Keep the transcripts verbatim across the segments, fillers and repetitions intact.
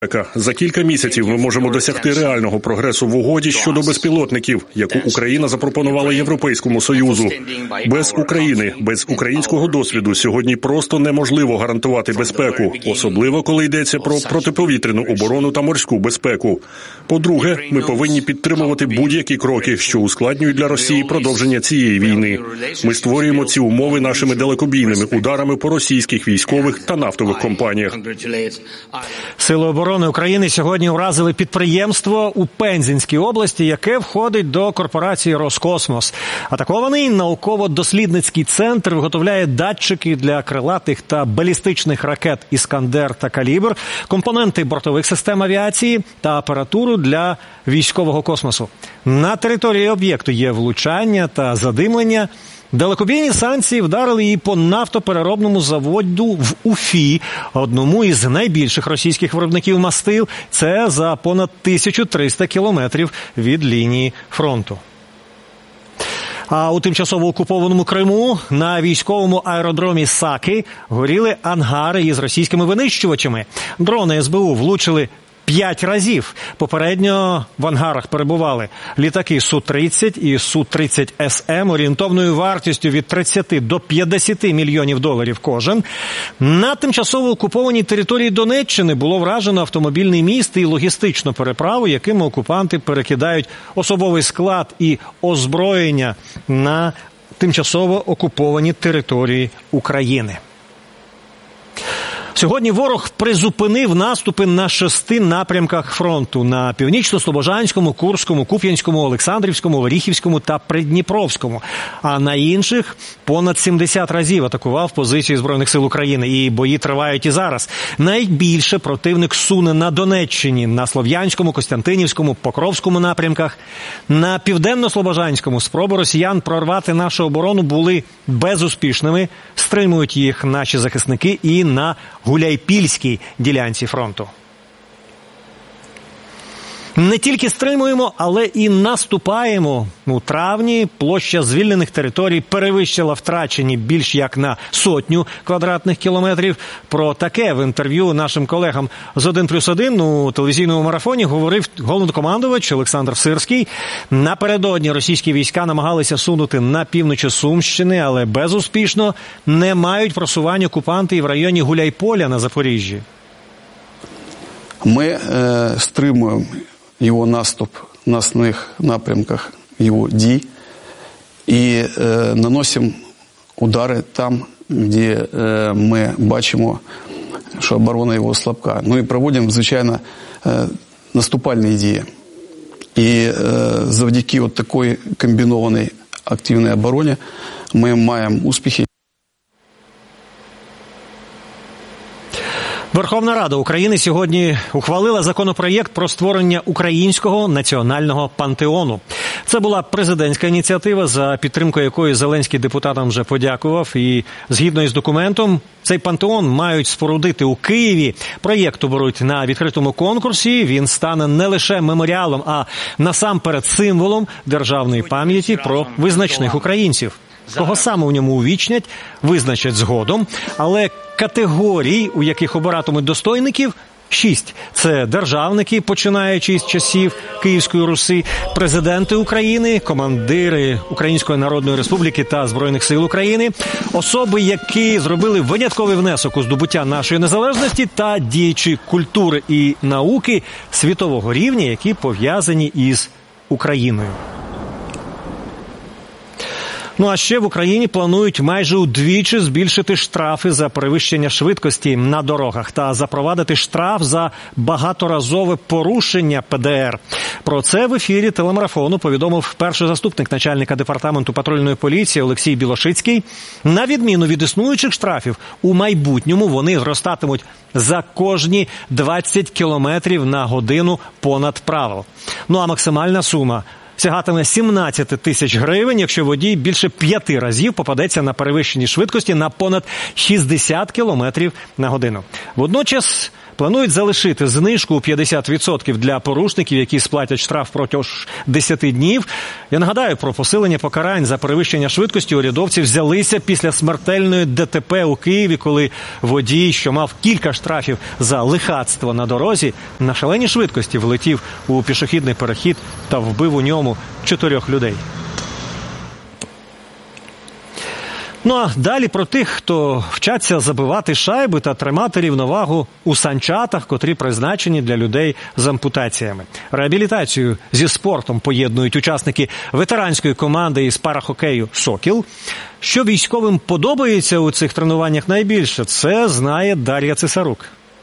За кілька місяців ми можемо досягти реального прогресу в угоді щодо безпілотників, яку Україна запропонувала Європейському Союзу. Без України, без українського досвіду сьогодні просто неможливо гарантувати безпеку, особливо коли йдеться про протиповітряну оборону та морську безпеку. По-друге, ми повинні підтримувати будь-які кроки, що ускладнюють для Росії продовження цієї війни. Ми створюємо ці умови нашими далекобійними ударами по російських військових та нафтових компаніях. Сили оборони України сьогодні уразили підприємство у Пензенській області, яке входить до корпорації «Роскосмос». Атакований науково-дослідницький центр виготовляє датчики для крилатих та балістичних ракет «Іскандер» та «Калібр», компоненти бортових систем авіації та апаратуру для військового космосу. На території об'єкту є влучання та задимлення. Далекобійні санкції вдарили і по нафтопереробному заводу в Уфі, одному із найбільших російських виробників мастил. Це за понад тисячу триста кілометрів від лінії фронту. А у тимчасово окупованому Криму на військовому аеродромі Саки горіли ангари із російськими винищувачами. Дрони ес бе у влучили П'ять разів. Попередньо в ангарах перебували літаки Су тридцять і Су тридцять ес ем орієнтовною вартістю від тридцяти до п'ятдесяти мільйонів доларів кожен. На тимчасово окупованій території Донеччини було вражено автомобільний міст і логістичну переправу, якими окупанти перекидають особовий склад і озброєння на тимчасово окуповані території України. Сьогодні ворог призупинив наступи на шести напрямках фронту – на Північно-Слобожанському, Курському, Куп'янському, Олександрівському, Оріхівському та Придніпровському. А на інших понад сімдесят разів атакував позиції Збройних сил України. І бої тривають і зараз. Найбільше противник суне на Донеччині, на Слов'янському, Костянтинівському, Покровському напрямках. На Південно-Слобожанському спроби росіян прорвати нашу оборону були безуспішними. Стримують їх наші захисники і на Гуляйпільській ділянці фронту. Не тільки стримуємо, але і наступаємо. У травні площа звільнених територій перевищила втрачені більш як на сотню квадратних кілометрів. Про таке в інтерв'ю нашим колегам з один плюс один у телевізійному марафоні говорив головнокомандувач Олександр Сирський. Напередодні російські війська намагалися сунути на півночі Сумщини, але безуспішно. Не мають просування окупанти і в районі Гуляйполя на Запоріжжі. Ми е, стримуємо его наступ на основных напрямках его дій і е, наносимо удари там, де е, ми бачимо, що оборона його слабка. Ну і проводимо, звичайно, е, наступальні дії. І е, завдяки от такої комбінованій активній обороні ми маємо успіхи. Верховна Рада України сьогодні ухвалила законопроєкт про створення Українського національного пантеону. Це була президентська ініціатива, за підтримкою якої Зеленський депутатам вже подякував. І згідно із документом, цей пантеон мають спорудити у Києві. Проєкт оберуть на відкритому конкурсі. Він стане не лише меморіалом, а насамперед символом державної пам'яті про визначних українців. Кого саме у ньому увічнять, визначать згодом, але категорій, у яких обиратимуть достойників, шість. Це державники, починаючи з часів Київської Руси, президенти України, командири Української Народної Республіки та Збройних сил України, особи, які зробили винятковий внесок у здобуття нашої незалежності, та діячі культури і науки світового рівня, які пов'язані із Україною. Ну а ще в Україні планують майже удвічі збільшити штрафи за перевищення швидкості на дорогах та запровадити штраф за багаторазове порушення пе де ер. Про це в ефірі телемарафону повідомив перший заступник начальника департаменту патрульної поліції Олексій Білошицький. На відміну від існуючих штрафів, у майбутньому вони зростатимуть за кожні двадцять кілометрів на годину понад правил. Ну а максимальна сума сягатиме сімнадцять тисяч гривень, якщо водій більше п'яти разів попадеться на перевищенні швидкості на понад шістдесят кілометрів на годину. Водночас Планують залишити знижку у п'ятдесят відсотків для порушників, які сплатять штраф протягом десяти днів. Я нагадаю, про посилення покарань за перевищення швидкості урядовці взялися після смертельної ДТП у Києві, коли водій, що мав кілька штрафів за лихацтво на дорозі, на шаленій швидкості влетів у пішохідний перехід та вбив у ньому чотирьох людей. Ну а далі про тих, хто вчаться забивати шайби та тримати рівновагу у санчатах, котрі призначені для людей з ампутаціями. Реабілітацію зі спортом поєднують учасники ветеранської команди із парахокею «Сокіл». Що військовим подобається у цих тренуваннях найбільше, це знає Дар'я Цесарук.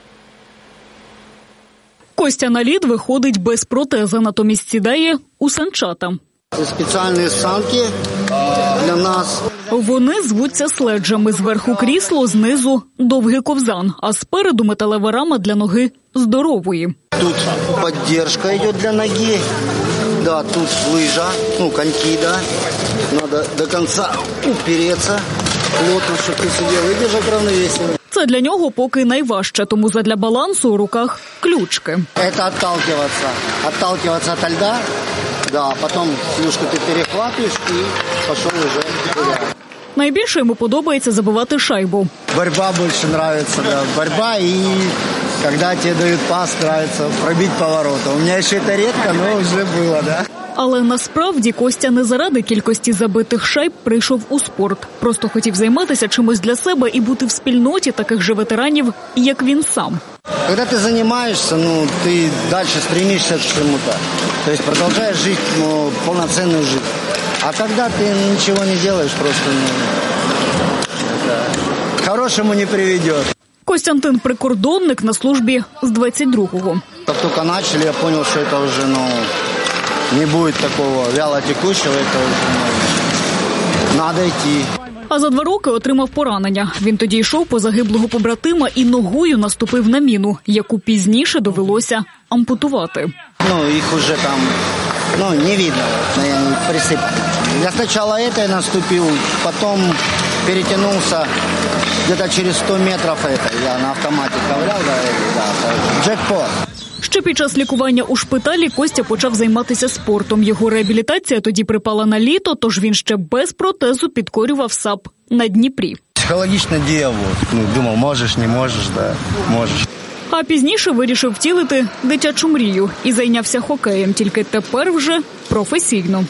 Костя на лід виходить без протеза, натомість сідає у санчата. Це спеціальні санки для нас. Вони звуться следжами. Зверху крісло, знизу довгий ковзан, а спереду металева рама для ноги здорової. Тут підтримка йде для ноги. Да, тут лижа, ну, коньки, да. Надо до кінця упертися плотно, щоб ти сидів і держав равновесие. Це для нього поки найважче, тому задля балансу у руках ключки. Це відталкиватися. Відталкиватися від льда, да, потім клюшку ти перехватуєш і пішов вже гуляти. Найбільше йому подобається забивати шайбу. Борьба більше подобається, да. Борьба і коли тебе дають пас, подобається пробити повороти. У мене ще це рідко, але вже було, да. Але насправді Костя не заради кількості забитих шайб прийшов у спорт. Просто хотів займатися чимось для себе і бути в спільноті таких же ветеранів, як він сам. Коли ти займаєшся, ну, ти далі стремишся к чому-то. Тобто продовжуєш жити, ну, повноцінну життя. А коли ти нічого не робиш, просто, ну, це к хорошому не приведе. Костянтин – прикордонник на службі з двадцять другого. Як тільки почали, я зрозумів, що це вже, ну, не буде такого вялотекущого, це вже, ну, треба йти. А за два роки отримав поранення. Він тоді йшов по загиблого побратима і ногою наступив на міну, яку пізніше довелося ампутувати. Ну, їх вже там, ну, не видно, наверное, присип. Я спочатку это наступил, потом перетянулся где-то через сто метров это. Я на автоматі ковырял, да, да, джекпот. Ще під час лікування у шпиталі Костя почав займатися спортом. Його реабілітація тоді припала на літо, тож він ще без протезу підкорював САП на Дніпрі. Психологічно діяв, ну, думав, можеш, не можеш, да, можеш. А пізніше вирішив втілити дитячу мрію і зайнявся хокеєм, тільки тепер вже професійно.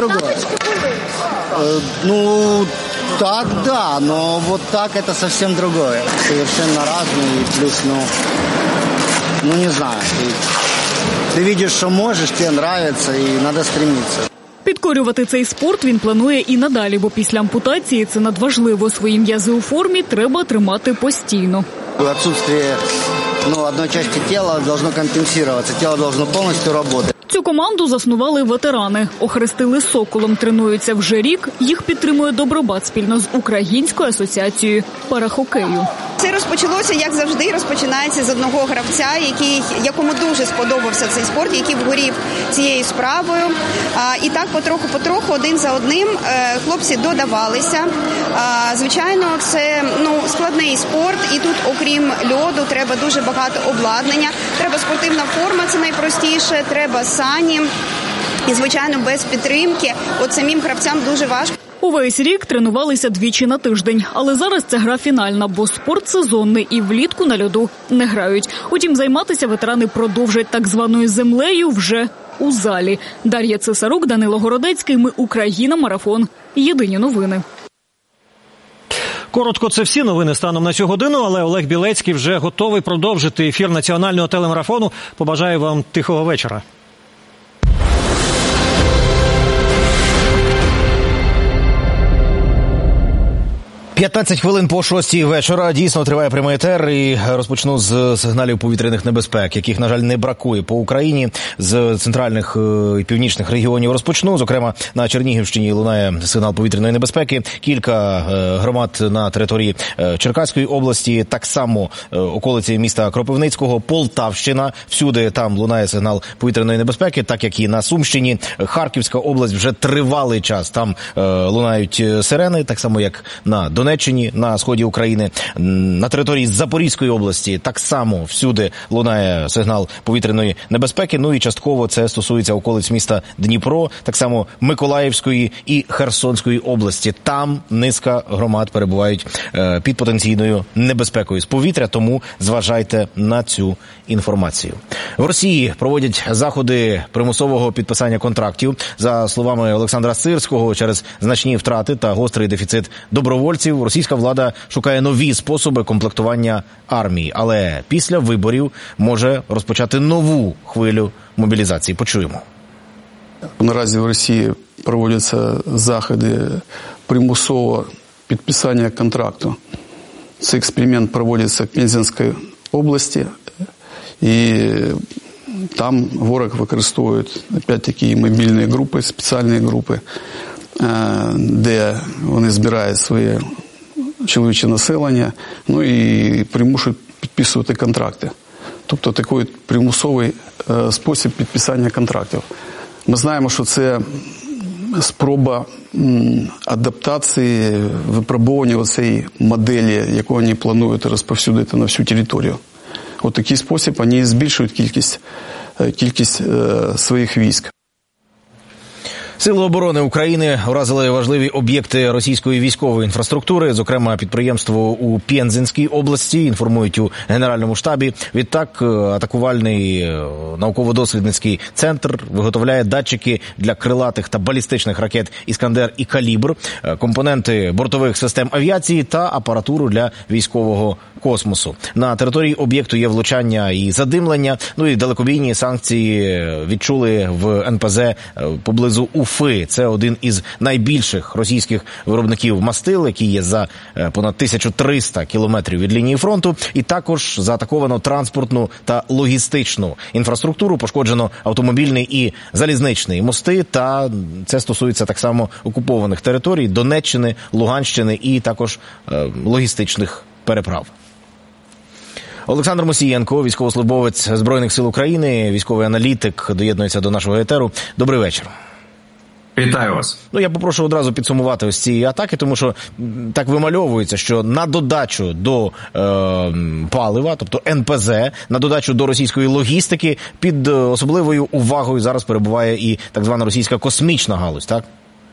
Ну, так, да, но вот так это совсем другое. Совершенно разные, и плюс, ну, ну не знаю, ты, ты видишь, что можешь, тебе нравится, и надо стремиться. Підкорювати цей спорт він планує і надалі, бо після ампутації це надважливо. Свої м'язи у формі треба тримати постійно. Отсутствие, ну, одной части тела должно компенсироваться, тело должно полностью работать. Цю команду заснували ветерани. Охрестили «Соколом», тренуються вже рік. Їх підтримує Добробат спільно з Українською асоціацією парахокею. Це розпочалося, як завжди, розпочинається з одного гравця, який, якому дуже сподобався цей спорт, який вгорів цією справою. А, і так потроху-потроху, один за одним, е, хлопці додавалися. А, звичайно, це, ну, складний спорт, і тут, окрім льоду, треба дуже багато обладнання. Треба спортивна форма, це найпростіше, треба сані. І, звичайно, без підтримки от самим гравцям дуже важко. Увесь рік тренувалися двічі на тиждень, але зараз це гра фінальна, бо спорт сезонний і влітку на льоду не грають. Утім, займатися ветерани продовжать так званою землею вже у залі. Дар'я Цесарук, Данило Городецький, ми Україна, Марафон. Єдині новини. Коротко, це всі новини станом на цю годину, але Олег Білецький вже готовий продовжити ефір національного телемарафону. Побажаю вам тихого вечора. п'ятнадцять хвилин по шостій вечора. Дійсно триває прямий етер і розпочну з сигналів повітряних небезпек, яких, на жаль, не бракує по Україні. З центральних і північних регіонів розпочну. Зокрема, на Чернігівщині лунає сигнал повітряної небезпеки. Кілька громад на території Черкаської області, так само околиці міста Кропивницького, Полтавщина. Всюди там лунає сигнал повітряної небезпеки, так як і на Сумщині. Харківська область вже тривалий час. Там лунають сирени, так само як на Донеччині. Донеччині, на сході України, на території Запорізької області так само всюди лунає сигнал повітряної небезпеки. Ну і частково це стосується околиць міста Дніпро, так само Миколаївської і Херсонської області. Там низка громад перебувають під потенційною небезпекою з повітря, тому зважайте на цю інформацію. В Росії проводять заходи примусового підписання контрактів. За словами Олександра Сирського, через значні втрати та гострий дефіцит добровольців російська влада шукає нові способи комплектування армії, але після виборів може розпочати нову хвилю мобілізації. Почуємо. Наразі в Росії проводяться заходи примусового підписання контракту. Цей експеримент проводиться в Пензенській області, і там ворог використовує, опять-таки, мобільні групи, спеціальні групи, де вони збирають своє чоловіче населення, ну і примушують підписувати контракти. Тобто такий примусовий спосіб підписання контрактів. Ми знаємо, що це спроба адаптації, випробування цієї моделі, яку вони планують розповсюдити на всю територію. От такий спосіб вони збільшують кількість, кількість своїх військ. Сили оборони України уразили важливі об'єкти російської військової інфраструктури, зокрема підприємство у Пензенській області, інформують у Генеральному штабі. Відтак, атакувальний науково-дослідницький центр виготовляє датчики для крилатих та балістичних ракет «Іскандер» і «Калібр», компоненти бортових систем авіації та апаратуру для військового космосу. На території об'єкту є влучання і задимлення, ну і далекобійні санкції відчули в ен пе зе поблизу Уфи. Це один із найбільших російських виробників мастил, який є за понад тисячу триста кілометрів від лінії фронту. І також заатаковано транспортну та логістичну інфраструктуру, пошкоджено автомобільний і залізничний мости, та це стосується так само окупованих територій Донеччини, Луганщини і також е, логістичних переправ. Олександр Мусієнко, військовослужбовець Збройних сил України, військовий аналітик, доєднується до нашого етеру. Добрий вечір. Вітаю вас. Ну, я попрошу одразу підсумувати ось ці атаки, тому що так вимальовується, що на додачу до е, палива, тобто ен пе зе, на додачу до російської логістики, під особливою увагою зараз перебуває і так звана російська космічна галузь, так?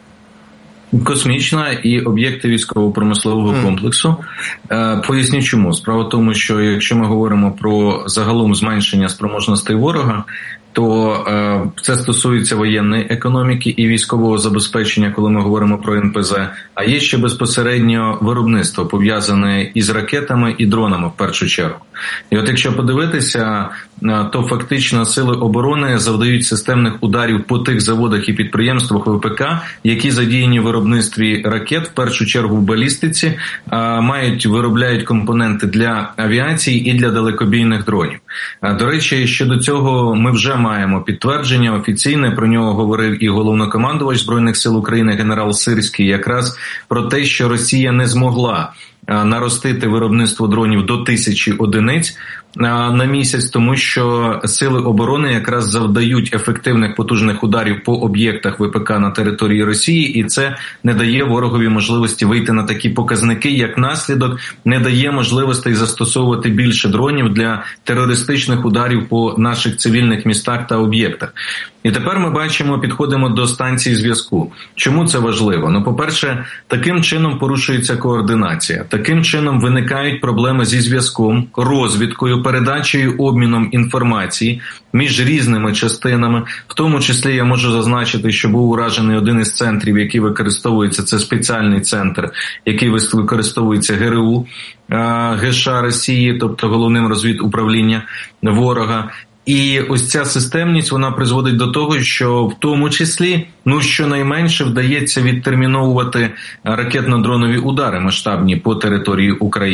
Космічна і об'єкти військово-промислового mm. комплексу. Е, поясню чому. Справа в тому, що якщо ми говоримо про загалом зменшення спроможностей ворога, то е, це стосується воєнної економіки і військового забезпечення, коли ми говоримо про ен пе зе, а є ще безпосередньо виробництво, пов'язане із ракетами і дронами в першу чергу. І от якщо подивитися, то фактично сили оборони завдають системних ударів по тих заводах і підприємствах ве пе ка, які задіяні в виробництві ракет, в першу чергу в балістиці, мають, виробляють компоненти для авіації і для далекобійних дронів. До речі, щодо цього ми вже маємо підтвердження офіційне, про нього говорив і головнокомандувач Збройних сил України генерал Сирський, якраз про те, що Росія не змогла наростити виробництво дронів до тисячі одиниць на місяць, тому що сили оборони якраз завдають ефективних потужних ударів по об'єктах ве пе ка на території Росії, і це не дає ворогові можливості вийти на такі показники, як наслідок не дає можливостей застосовувати більше дронів для терористичних ударів по наших цивільних містах та об'єктах. І тепер ми бачимо, підходимо до станції зв'язку. Чому це важливо? Ну, по-перше, таким чином порушується координація. Таким чином виникають проблеми зі зв'язком, розвідкою, передачею, обміном інформації між різними частинами. В тому числі я можу зазначити, що був уражений один із центрів, який використовується, це спеціальний центр, який використовується ге ер у, ге ше а Росії, тобто головним розвідуправління ворога. І ось ця системність, вона призводить до того, що в тому числі, ну, щонайменше вдається відтерміновувати ракетно-дронові удари масштабні по території України.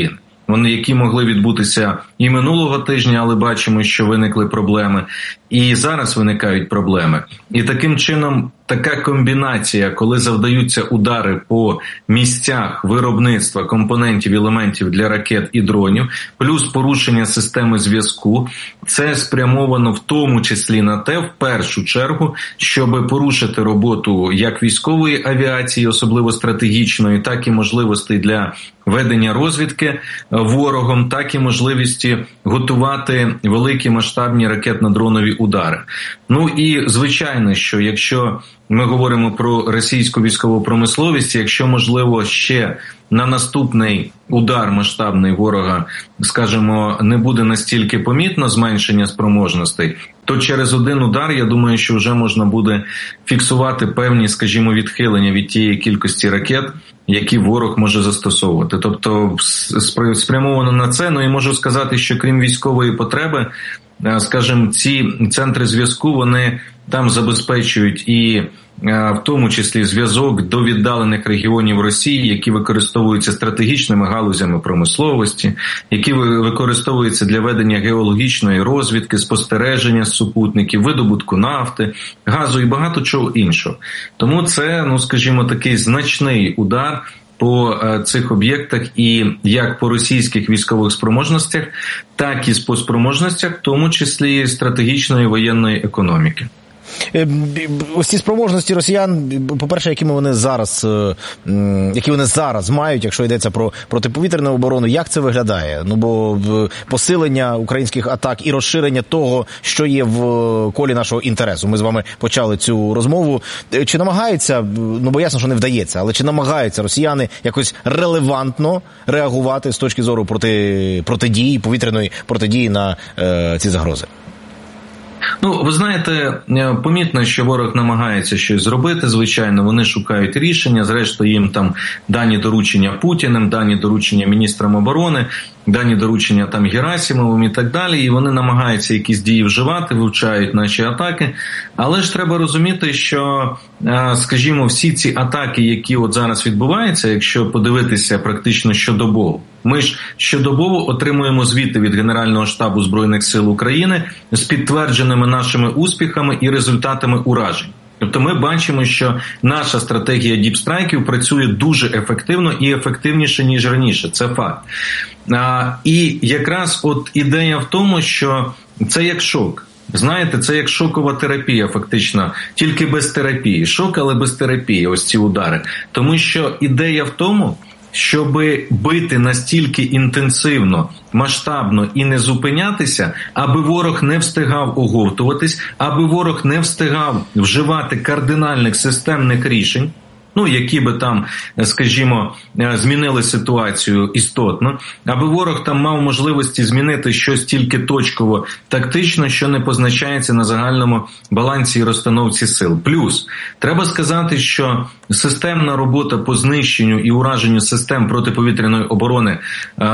вони, які могли відбутися і минулого тижня, але бачимо, що виникли проблеми, і зараз виникають проблеми. І таким чином така комбінація, коли завдаються удари по місцях виробництва компонентів, елементів для ракет і дронів, плюс порушення системи зв'язку, це спрямовано в тому числі на те, в першу чергу, щоб порушити роботу як військової авіації, особливо стратегічної, так і можливостей для ведення розвідки ворогом, так і можливості готувати великі масштабні ракетно-дронові удари. Ну і звичайно, що якщо ми говоримо про російську військову промисловість, якщо, можливо, ще на наступний удар масштабний ворога, скажімо, не буде настільки помітно зменшення спроможностей, то через один удар, я думаю, що вже можна буде фіксувати певні, скажімо, відхилення від тієї кількості ракет, які ворог може застосовувати. Тобто спрямовано на це. Ну і можу сказати, що крім військової потреби, скажімо, ці центри зв'язку, вони там забезпечують і в тому числі зв'язок до віддалених регіонів Росії, які використовуються стратегічними галузями промисловості, які використовуються для ведення геологічної розвідки, спостереження з супутників, видобутку нафти, газу і багато чого іншого. Тому це, ну скажімо, такий значний удар по цих об'єктах і як по російських військових спроможностях, так і по спроможностях, в тому числі стратегічної воєнної економіки. Ось ці спроможності росіян, по-перше, якими вони зараз, які вони зараз мають, якщо йдеться про протиповітряну оборону, як це виглядає? Ну, бо посилення українських атак і розширення того, що є в колі нашого інтересу. Ми з вами почали цю розмову. Чи намагаються, ну, бо ясно, що не вдається, але чи намагаються росіяни якось релевантно реагувати з точки зору проти, протидії, повітряної протидії на е, ці загрози? Ну, ви знаєте, помітно, що ворог намагається щось зробити, звичайно, вони шукають рішення, зрештою їм там дані доручення Путіним, дані доручення міністрам оборони, дані доручення там Герасимовим і так далі, і вони намагаються якісь дії вживати, вивчають наші атаки, але ж треба розуміти, що, скажімо, всі ці атаки, які от зараз відбуваються, якщо подивитися практично щодобово, ми ж щодобово отримуємо звіти від Генерального штабу Збройних сил України з підтвердженими нашими успіхами і результатами уражень. Тобто ми бачимо, що наша стратегія діпстрайків працює дуже ефективно і ефективніше, ніж раніше. Це факт. А, і якраз от ідея в тому, що це як шок. Знаєте, це як шокова терапія фактично, тільки без терапії. Шок, але без терапії, ось ці удари. Тому що ідея в тому, щоб бити настільки інтенсивно, масштабно і не зупинятися, аби ворог не встигав оговтуватись, аби ворог не встигав вживати кардинальних системних рішень, ну, які би там, скажімо, змінили ситуацію істотно, аби ворог там мав можливості змінити щось тільки точково, тактично, що не позначається на загальному балансі і розстановці сил. Плюс, треба сказати, що системна робота по знищенню і ураженню систем протиповітряної оборони е-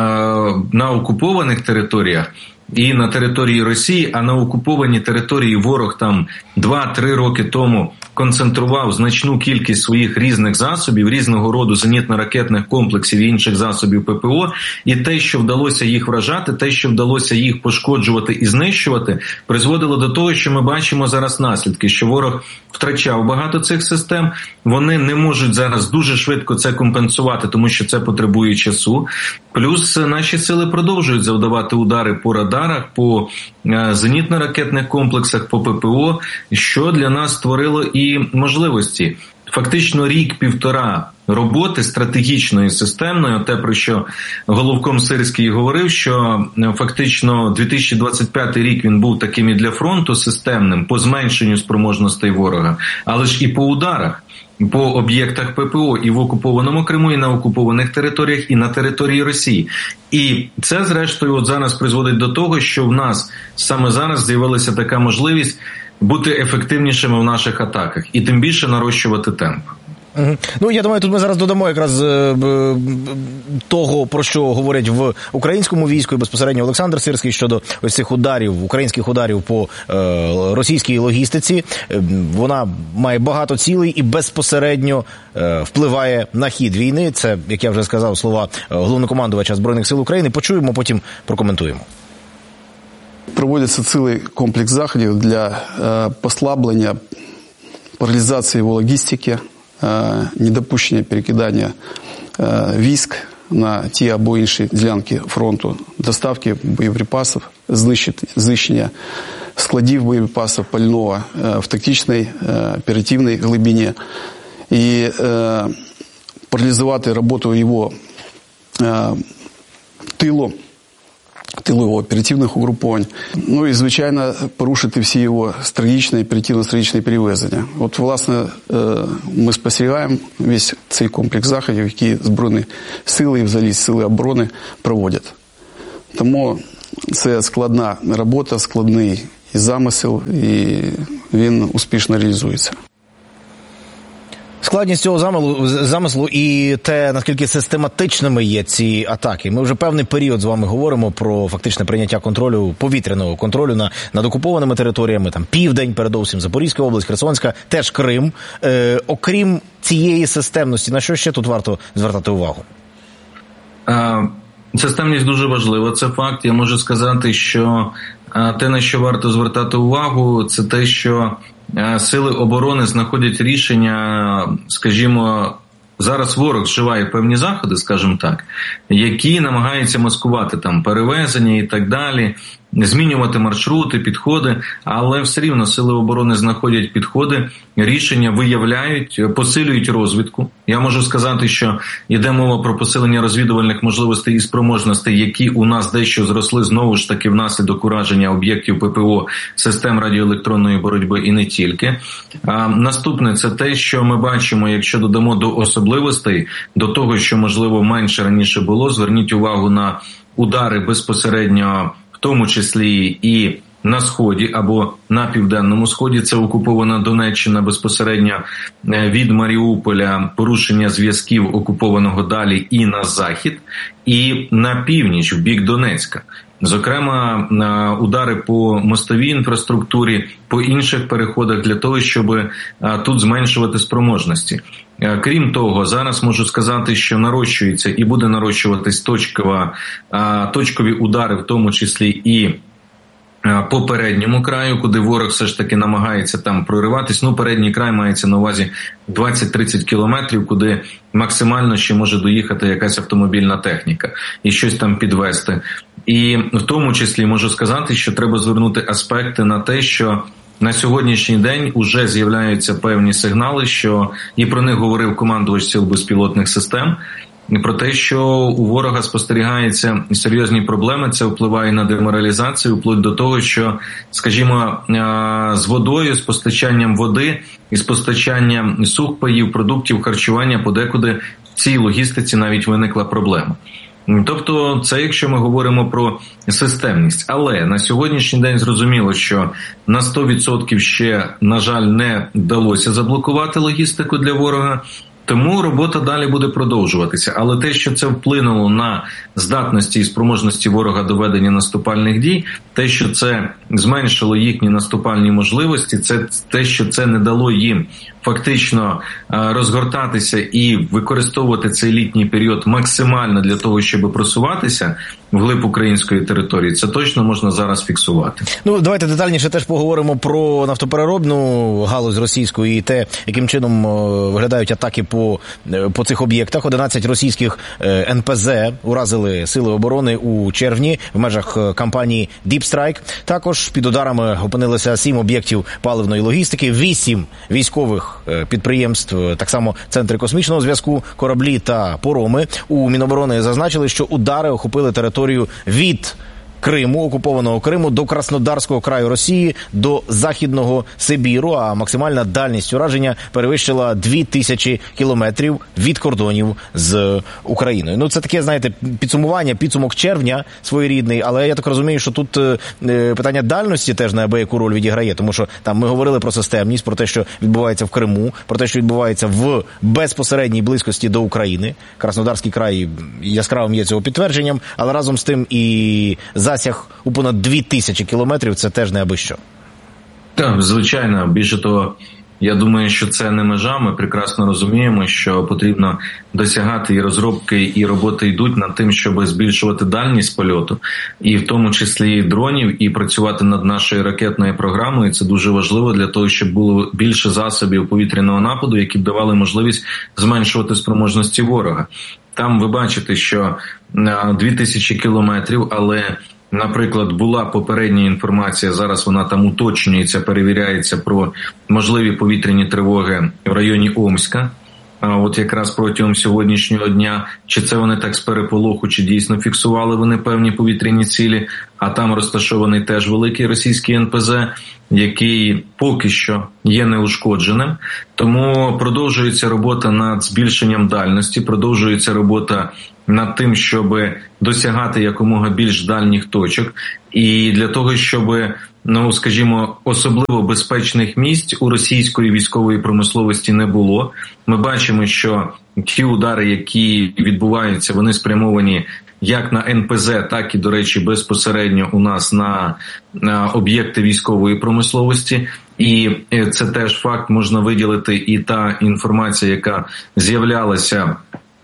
на окупованих територіях і на території Росії, а на окупованій території ворог там два-три роки тому концентрував значну кількість своїх різних засобів, різного роду зенітно-ракетних комплексів і інших засобів ППО, і те, що вдалося їх вражати, те, що вдалося їх пошкоджувати і знищувати, призводило до того, що ми бачимо зараз наслідки, що ворог втрачав багато цих систем, вони не можуть зараз дуже швидко це компенсувати, тому що це потребує часу. Плюс наші сили продовжують завдавати удари по радарах, по зенітно-ракетних комплексах, по ППО, що для нас створило і можливості. Фактично рік-півтора роботи стратегічної, системної, те, про що головком Сирський говорив, що фактично дві тисячі двадцять п'ятий рік він був таким і для фронту системним по зменшенню спроможностей ворога, але ж і по ударах, по об'єктах ППО і в окупованому Криму, і на окупованих територіях, і на території Росії. І це, зрештою, от зараз призводить до того, що в нас саме зараз з'явилася така можливість бути ефективнішими в наших атаках і тим більше нарощувати темп. Угу. Ну, я думаю, тут ми зараз додамо якраз е, е, того, про що говорять в українському війську і безпосередньо Олександр Сирський щодо ось цих ударів, українських ударів по е, російській логістиці. Е, вона має багато цілей і безпосередньо е, впливає на хід війни. Це, як я вже сказав, слова головнокомандувача Збройних сил України. Почуємо, потім прокоментуємо. Проводиться цілий комплекс заходів для е, послаблення, паралізації його логістики, недопущення перекидання військ на ті або інші ділянки фронту, доставки боєприпасів, знищення складів боєприпасів пального в тактичній, оперативній глибині і паралізувати роботу його тилу, тилового оперативних угруповань. Ну і, звичайно, порушити всі його стратегічні, оперативно-стратегічні перевезення. От, власне, ми спостерігаємо весь цей комплекс заходів, які Збройні сили і взагалі сили оборони проводять. Тому це складна робота, складний і замисел, і він успішно реалізується. Складність цього замислу, замислу і те, наскільки систематичними є ці атаки. Ми вже певний період з вами говоримо про фактичне прийняття контролю, повітряного контролю над, над окупованими територіями, там Південь, передовсім Запорізька область, Херсонська, теж Крим. Е, окрім цієї системності, на що ще тут варто звертати увагу? А, системність дуже важлива, це факт. Я можу сказати, що а, те, на що варто звертати увагу, це те, що сили оборони знаходять рішення, скажімо, зараз ворог вживає певні заходи, скажімо так, які намагаються маскувати там перевезення і так далі, змінювати маршрути, підходи, але все рівно сили оборони знаходять підходи, рішення виявляють, посилюють розвідку. Я можу сказати, що йде мова про посилення розвідувальних можливостей і спроможностей, які у нас дещо зросли знову ж таки внаслідок ураження об'єктів ППО, систем радіоелектронної боротьби і не тільки. А наступне – це те, що ми бачимо, якщо додамо до особливостей, до того, що, можливо, менше раніше було, зверніть увагу на удари безпосередньо, в тому числі і на Сході або на Південному Сході, це окупована Донеччина безпосередньо від Маріуполя, порушення зв'язків окупованого далі і на захід, і на північ, в бік Донецька. Зокрема, удари по мостовій інфраструктурі, по інших переходах для того, щоб тут зменшувати спроможності. Крім того, зараз можу сказати, що нарощується і буде нарощуватись точкова, точкові удари, в тому числі і по передньому краю, куди ворог все ж таки намагається там прориватись. Ну, передній край мається на увазі двадцять-тридцять кілометрів, куди максимально ще може доїхати якась автомобільна техніка і щось там підвести. І в тому числі можу сказати, що треба звернути аспекти на те, що на сьогоднішній день уже з'являються певні сигнали, що і про них говорив командувач сил безпілотних систем, про те, що у ворога спостерігаються серйозні проблеми, це впливає на деморалізацію, вплоть до того, що, скажімо, з водою, з постачанням води і з постачанням сухпаїв, продуктів харчування подекуди в цій логістиці навіть виникла проблема. Тобто це якщо ми говоримо про системність. Але на сьогоднішній день зрозуміло, що на сто відсотків ще, на жаль, не вдалося заблокувати логістику для ворога. Тому робота далі буде продовжуватися. Але те, що це вплинуло на здатності і спроможності ворога до ведення наступальних дій, те, що це зменшило їхні наступальні можливості, це те, що це не дало їм фактично розгортатися і використовувати цей літній період максимально для того, щоб просуватися вглиб української території, це точно можна зараз фіксувати. Ну, давайте детальніше теж поговоримо про нафтопереробну галузь російську і те, яким чином виглядають атаки по, по цих об'єктах. одинадцять російських ен пе зе уразили сили оборони у червні в межах кампанії Deep Strike. Також під ударами опинилося сім об'єктів паливної логістики, вісім військових підприємств, так само центри космічного зв'язку, кораблі та пороми. У Міноборони зазначили, що удари охопили територію від Криму, окупованого Криму, до Краснодарського краю Росії, до Західного Сибіру, а максимальна дальність ураження перевищила дві тисячі кілометрів від кордонів з Україною. Ну, це таке, знаєте, підсумування, підсумок червня своєрідний, але я так розумію, що тут е, питання дальності теж неабияку роль відіграє, тому що там ми говорили про системність, про те, що відбувається в Криму, про те, що відбувається в безпосередній близькості до України. Краснодарський край яскравим є цього підтвердженням, але разом з тим і засяг у понад дві тисячі кілометрів – це теж не аби що. Так, звичайно. Більше того, я думаю, що це не межа. Ми прекрасно розуміємо, що потрібно досягати, і розробки, і роботи йдуть над тим, щоб збільшувати дальність польоту, і в тому числі дронів, і працювати над нашою ракетною програмою. Це дуже важливо для того, щоб було більше засобів повітряного нападу, які б давали можливість зменшувати спроможності ворога. Там ви бачите, що дві тисячі кілометрів, але, наприклад, була попередня інформація, зараз вона там уточнюється, перевіряється, про можливі повітряні тривоги в районі Омська. От якраз протягом сьогоднішнього дня, чи це вони так з переполоху, чи дійсно фіксували вони певні повітряні цілі, а там розташований теж великий російський ен пе зет, який поки що є неушкодженим. Тому продовжується робота над збільшенням дальності, продовжується робота над тим, щоб досягати якомога більш дальніх точок. І для того, щоб, ну, скажімо, особливо безпечних місць у російської військової промисловості не було. Ми бачимо, що ті удари, які відбуваються, вони спрямовані як на ен пе зет, так і, до речі, безпосередньо у нас на, на об'єкти військової промисловості. І це теж факт, можна виділити і та інформація, яка з'являлася,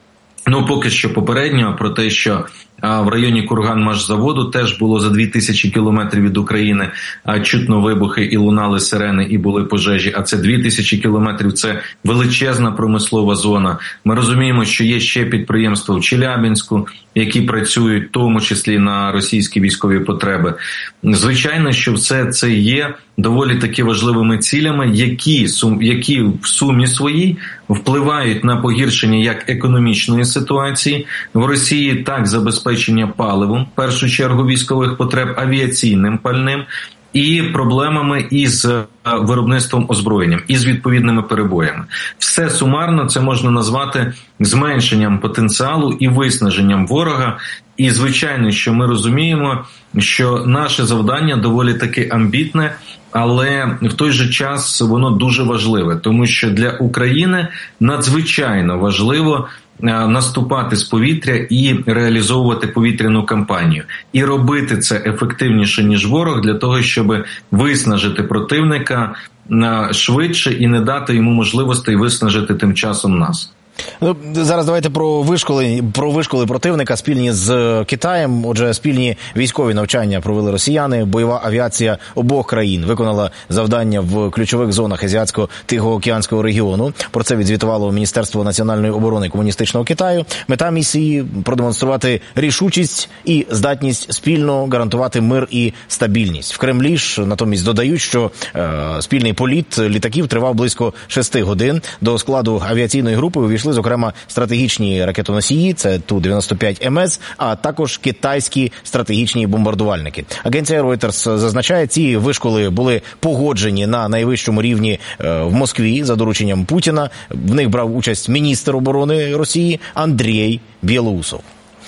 ну, поки що попередньо, про те, що а в районі Курганмашзаводу теж було за дві тисячі кілометрів від України а, чутно вибухи і лунали сирени, і були пожежі. А це дві тисячі кілометрів – це величезна промислова зона. Ми розуміємо, що є ще підприємства в Челябинську, які працюють в тому числі на російські військові потреби. Звичайно, що все це є доволі таки важливими цілями, які, які в сумі своїй впливають на погіршення як економічної ситуації в Росії, так забезпечення паливом, в першу чергу військових потреб, авіаційним пальним, і проблемами із виробництвом озброєнням, і з відповідними перебоями. Все сумарно це можна назвати зменшенням потенціалу і виснаженням ворога. І, звичайно, що ми розуміємо, що наше завдання доволі таки амбітне, але в той же час воно дуже важливе, тому що для України надзвичайно важливо наступати з повітря і реалізовувати повітряну кампанію. І робити це ефективніше, ніж ворог, для того, щоб виснажити противника швидше і не дати йому можливостей виснажити тим часом нас. Ну, зараз давайте про вишколи, про вишколи противника спільні з Китаєм. Отже, спільні військові навчання провели росіяни. Бойова авіація обох країн виконала завдання в ключових зонах Азіатсько-Тихоокеанського регіону. Про це відзвітувало Міністерство національної оборони комуністичного Китаю. Мета місії – продемонструвати рішучість і здатність спільно гарантувати мир і стабільність. В Кремлі ж натомість додають, що е, спільний політ літаків тривав близько шести годин. До складу авіаційної групи увійшли, зокрема, стратегічні ракетоносії, це Ту дев'яносто п'ять ем ес, а також китайські стратегічні бомбардувальники. Агенція Reuters зазначає, ці вишколи були погоджені на найвищому рівні в Москві за дорученням Путіна. В них брав участь міністр оборони Росії Андрій Білоусов.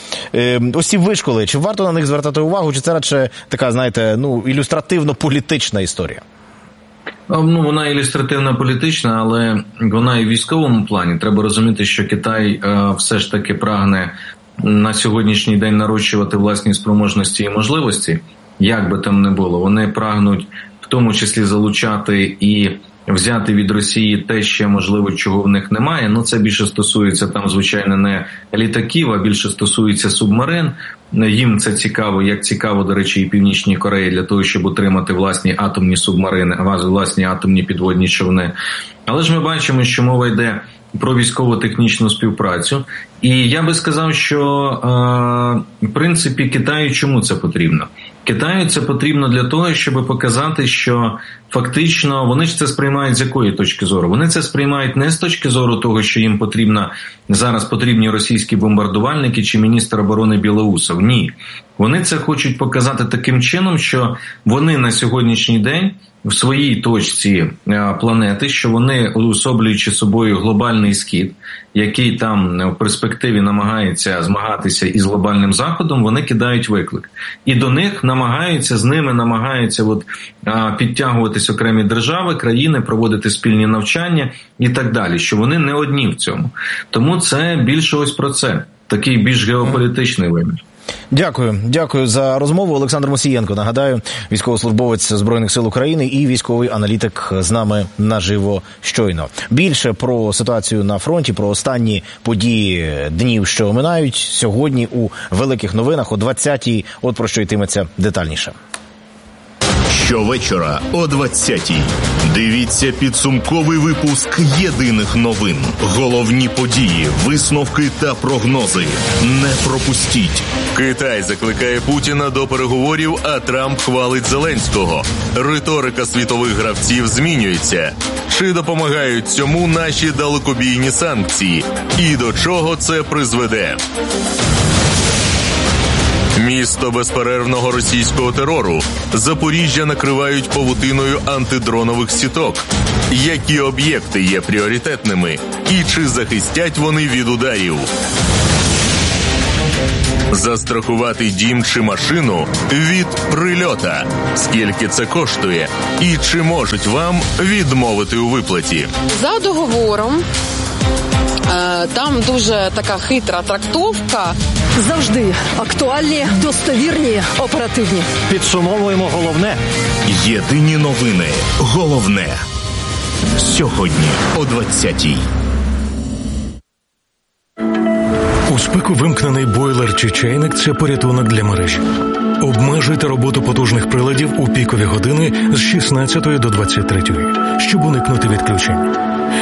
Ось ці вишколи, чи варто на них звертати увагу, чи це радше така, знаєте, ну, ілюстративно-політична історія? Ну, вона ілюстративно-політична, але вона і в військовому плані. Треба розуміти, що Китай е, все ж таки прагне на сьогоднішній день нарощувати власні спроможності і можливості, як би там не було. Вони прагнуть в тому числі залучати і взяти від Росії те, ще, можливо, чого в них немає. Ну, це більше стосується там, звичайно, не літаків, а більше стосується субмарин. Їм це цікаво, як цікаво, до речі, і Північній Кореї, для того, щоб отримати власні атомні субмарини, власні атомні підводні човни. Але ж ми бачимо, що мова йде про військово-технічну співпрацю. І я би сказав, що, е, в принципі, Китаю чому це потрібно? Китаю це потрібно для того, щоб показати, що фактично вони ж це сприймають з якої точки зору? Вони це сприймають не з точки зору того, що їм потрібно, зараз потрібні російські бомбардувальники чи міністр оборони Білоусов. Ні. Вони це хочуть показати таким чином, що вони на сьогоднішній день в своїй точці планети, що вони, уособлюючи собою глобальний схід, який там в перспективі намагається змагатися із глобальним заходом, вони кидають виклик. І до них намагаються, з ними намагаються от, а, підтягуватись окремі держави, країни, проводити спільні навчання і так далі, що вони не одні в цьому. Тому це більше ось про це, такий більш геополітичний вимір. Дякую. Дякую за розмову. Олександр Мусієнко, нагадаю, військовослужбовець Збройних сил України і військовий аналітик з нами наживо щойно. Більше про ситуацію на фронті, про останні події днів, що минають, сьогодні у великих новинах о двадцятій. От про що йтиметься детальніше. Щовечора о двадцятій. Дивіться підсумковий випуск єдиних новин. Головні події, висновки та прогнози. Не пропустіть. Китай закликає Путіна до переговорів, а Трамп хвалить Зеленського. Риторика світових гравців змінюється. Чи допомагають цьому наші далекобійні санкції? І до чого це призведе? Місто безперервного російського терору. Запоріжжя накривають павутиною антидронових сіток. Які об'єкти є пріоритетними? І чи захистять вони від ударів? Застрахувати дім чи машину від прильота. Скільки це коштує? І чи можуть вам відмовити у виплаті? За договором там дуже така хитра трактовка. Завжди актуальні, достовірні, оперативні. Підсумовуємо головне. Єдині новини. Головне. Сьогодні о двадцятій. У спеку вимкнений бойлер чи чайник – це порятунок для мережі. Обмежуйте роботу потужних приладів у пікові години з шістнадцятої до двадцять третьої, щоб уникнути відключень.